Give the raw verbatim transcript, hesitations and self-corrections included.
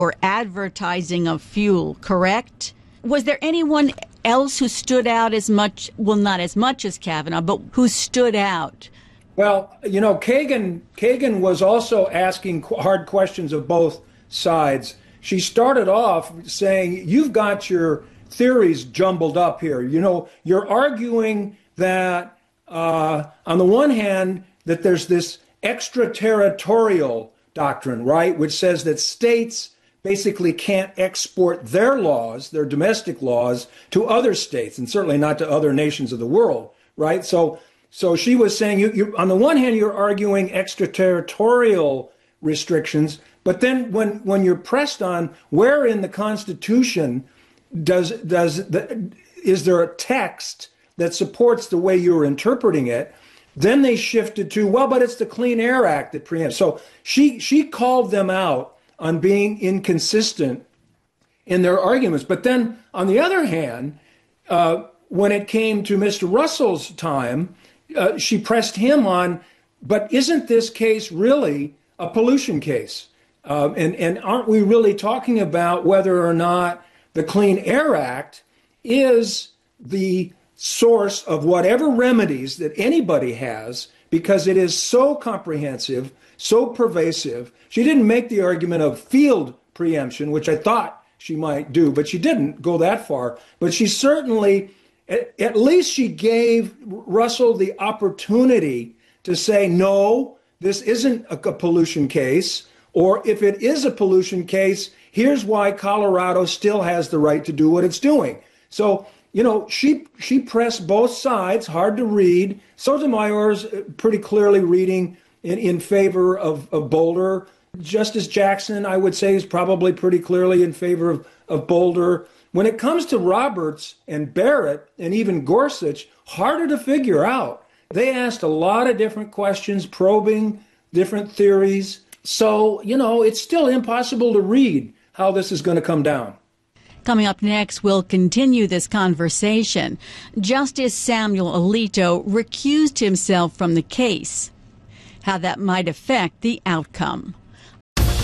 or advertising of fuel, correct? Was there anyone else who stood out as much, well, not as much as Kavanaugh, but who stood out? Well, you know, Kagan, Kagan was also asking hard questions of both sides. She started off saying, you've got your theories jumbled up here. You know, you're arguing that, uh, on the one hand, that there's this extraterritorial doctrine, right, which says that states basically can't export their laws, their domestic laws, to other states, and certainly not to other nations of the world, right? So so she was saying, you, you, on the one hand, you're arguing extraterritorial restrictions, but then when, when you're pressed on where in the Constitution does does the, is there a text that supports the way you're interpreting it, then they shifted to, well, but it's the Clean Air Act that preempts. So she she called them out on being inconsistent in their arguments. But then, on the other hand, uh, when it came to Mister Russell's time, uh, she pressed him on, but isn't this case really a pollution case? Uh, and, and aren't we really talking about whether or not the Clean Air Act is the source of whatever remedies that anybody has, because it is so comprehensive, so pervasive. She didn't make the argument of field preemption, which I thought she might do, but she didn't go that far. But she certainly, at, at least she gave Russell the opportunity to say, no, this isn't a, a pollution case, or if it is a pollution case, here's why Colorado still has the right to do what it's doing. So, you know, she she pressed both sides, hard to read. Sotomayor's pretty clearly reading in, in favor of, of Boulder. Justice Jackson, I would say, is probably pretty clearly in favor of, of Boulder. When it comes to Roberts and Barrett and even Gorsuch, harder to figure out. They asked a lot of different questions, probing different theories. So, you know, it's still impossible to read how this is going to come down. Coming up next, we'll continue this conversation. Justice Samuel Alito recused himself from the case. How that might affect the outcome.